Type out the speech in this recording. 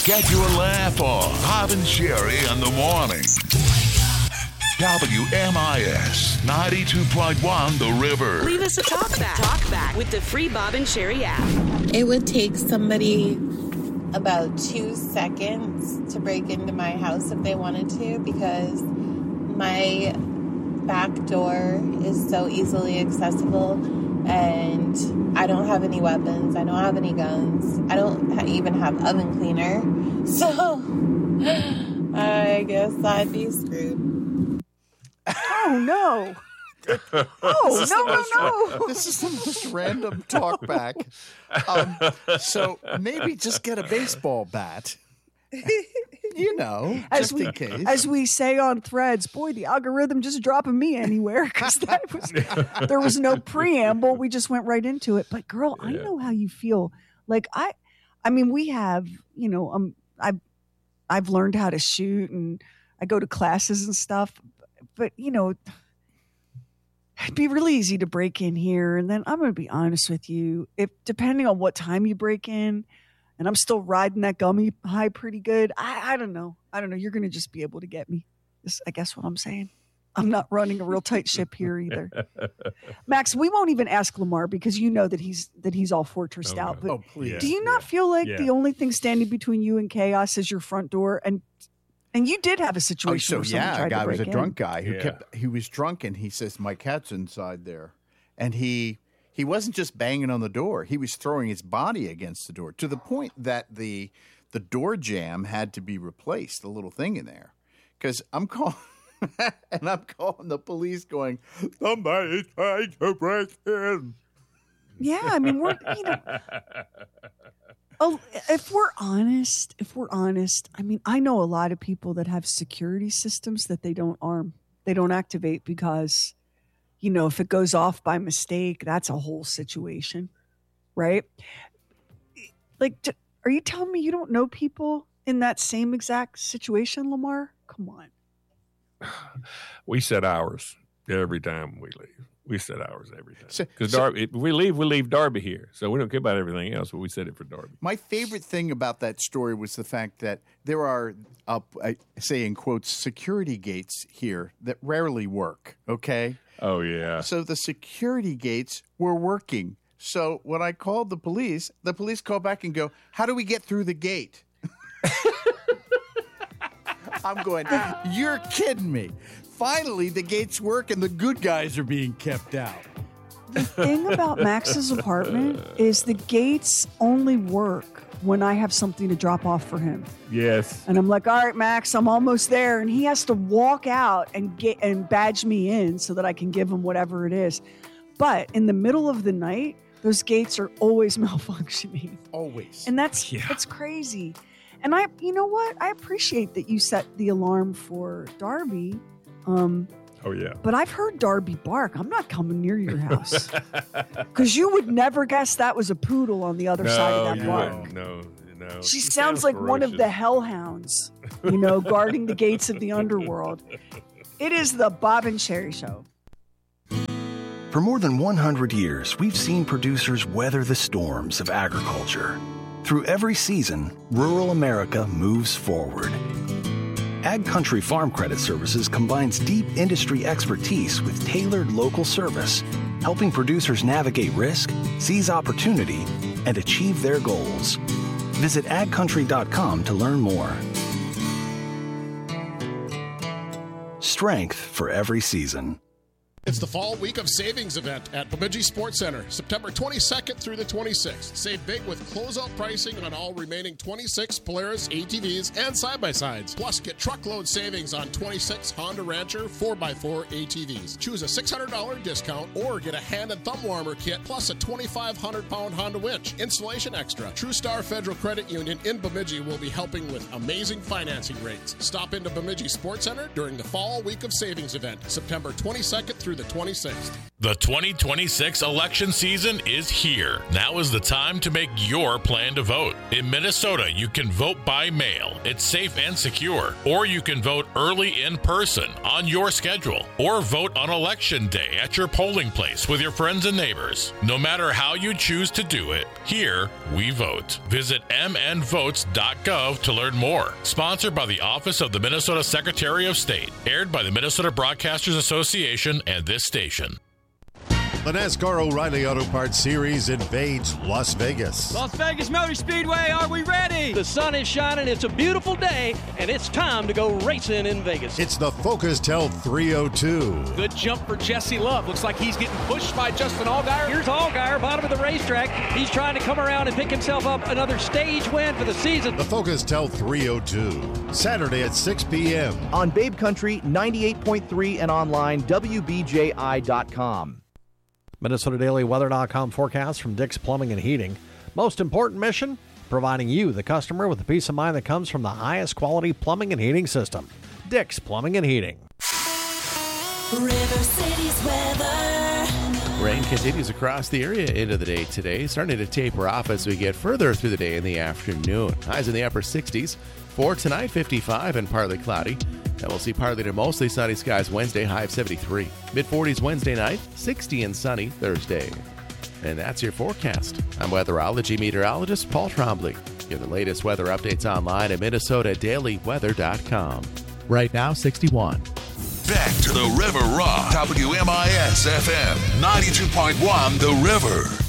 Get your laugh on. Bob and Sherry in the morning. WMIS 92.1 The River. Leave us a talk back with the free Bob and Sherry app. It would take somebody about 2 seconds to break into my house if they wanted to, because my back door is so easily accessible, and I don't have any weapons. I don't have any guns. I don't even have oven cleaner. So I guess I'd be screwed. Oh, no. No. This is the most random talk back. So maybe just get a baseball bat. Just in case. As we say on Threads, boy, the algorithm just dropping me anywhere, because there was no preamble. We just went right into it. But girl, I know how you feel. Like I mean, we have, I've learned how to shoot, and I go to classes and stuff. But it'd be really easy to break in here. And then I'm going to be honest with you. If depending on what time you break in, and I'm still riding that gummy high pretty good, I don't know. You're going to just be able to get me. I guess what I'm saying. I'm not running a real tight ship here either. Max, we won't even ask Lamar, because you know that he's all fortressed out. But please. Do you not feel like the only thing standing between you and chaos is your front door? And you did have a situation where someone tried to break in. A guy was a drunk guy he was drunk, and he says, my cat's inside there. And he wasn't just banging on the door. He was throwing his body against the door, to the point that the door jamb had to be replaced, the little thing in there. Because I'm calling the police going, somebody's trying to break in. Yeah, I mean, if we're honest, I mean, I know a lot of people that have security systems that they don't activate, because, if it goes off by mistake, that's a whole situation, right? Like, are you telling me you don't know people in that same exact situation, Lamar? Come on. We set hours every time we leave. We set hours every time. Because if we leave Darby here. So we don't care about everything else, but we set it for Darby. My favorite thing about that story was the fact that there are, I say in quotes, security gates here that rarely work, okay? Oh, yeah. So the security gates were working. So when I called the police called back and go, how do we get through the gate? I'm going, you're kidding me. Finally, the gates work and the good guys are being kept out. The thing about Max's apartment is the gates only work when I have something to drop off for him. Yes. And I'm like, all right, Max, I'm almost there. And he has to walk out and badge me in so that I can give him whatever it is. But in the middle of the night, those gates are always malfunctioning. Always. And that's crazy. And you know what? I appreciate that you set the alarm for Darby. Oh, yeah. But I've heard Darby bark. I'm not coming near your house. Because you would never guess that was a poodle on the other side of that bark. No. She sounds like one of the hellhounds, guarding the gates of the underworld. It is the Bob and Sherry Show. For more than 100 years, we've seen producers weather the storms of agriculture. Through every season, rural America moves forward. Ag Country Farm Credit Services combines deep industry expertise with tailored local service, helping producers navigate risk, seize opportunity, and achieve their goals. Visit agcountry.com to learn more. Strength for every season. It's the Fall Week of Savings event at Bemidji Sports Center, September 22nd through the 26th. Save big with closeout pricing on all remaining 26 Polaris ATVs and side-by-sides. Plus, get truckload savings on 26 Honda Rancher 4x4 ATVs. Choose a $600 discount or get a hand and thumb warmer kit plus a 2,500-pound Honda winch. Installation extra. TrueStar Federal Credit Union in Bemidji will be helping with amazing financing rates. Stop into Bemidji Sports Center during the Fall Week of Savings event, September 22nd through the 26th. The 2026 election season is here. Now is the time to make your plan to vote. In Minnesota, you can vote by mail. It's safe and secure. Or you can vote early in person on your schedule. Or vote on Election Day at your polling place with your friends and neighbors. No matter how you choose to do it, here we vote. Visit mnvotes.gov to learn more. Sponsored by the Office of the Minnesota Secretary of State. Aired by the Minnesota Broadcasters Association and this station. The NASCAR O'Reilly Auto Parts Series invades Las Vegas. Las Vegas Motor Speedway, are we ready? The sun is shining, it's a beautiful day, and it's time to go racing in Vegas. It's the Focus Tel 302. Good jump for Jesse Love. Looks like he's getting pushed by Justin Allgaier. Here's Allgaier, bottom of the racetrack. He's trying to come around and pick himself up another stage win for the season. The Focus Tel 302, Saturday at 6 p.m. on Babe Country 98.3 and online WBJI.com. MinnesotaDailyWeather.com forecast from Dick's Plumbing and Heating. Most important mission, providing you, the customer, with the peace of mind that comes from the highest quality plumbing and heating system. Dick's Plumbing and Heating. River City's weather. Rain continues across the area into the day today, starting to taper off as we get further through the day in the afternoon. Highs in the upper 60s. For tonight, 55 and partly cloudy. And we'll see partly to mostly sunny skies Wednesday, high of 73. Mid-40s Wednesday night, 60 and sunny Thursday. And that's your forecast. I'm weatherology meteorologist Paul Trombley. Get the latest weather updates online at MinnesotaDailyWeather.com. Right now, 61. Back to the River Rock. WMIS FM 92.1 The River.